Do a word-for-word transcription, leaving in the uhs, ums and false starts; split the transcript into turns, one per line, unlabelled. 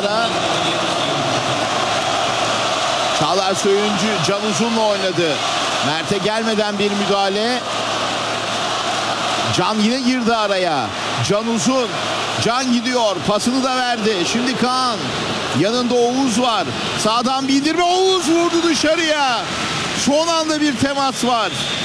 ara. Çağlar Söyüncü Can Uzun'la oynadı. Mert'e gelmeden bir müdahale. Can yine girdi araya. Can Uzun. Can gidiyor. Pasını da verdi. Şimdi Kaan. Yanında Oğuz var. Sağdan bindirme. Oğuz vurdu dışarıya. Son anda bir temas var.